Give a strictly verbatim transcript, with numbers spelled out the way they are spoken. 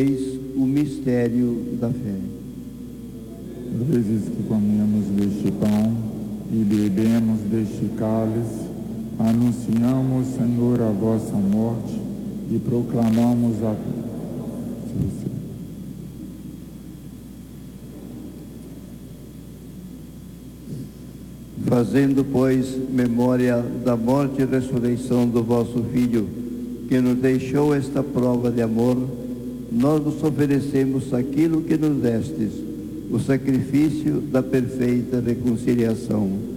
o mistério da fé. Vezes que comemos deste pão e bebemos deste cálice, anunciamos, Senhor, a vossa morte e proclamamos a... Fazendo, pois, memória da morte e ressurreição do vosso Filho, que nos deixou esta prova de amor, nós nos oferecemos aquilo que nos destes, o sacrifício da perfeita reconciliação.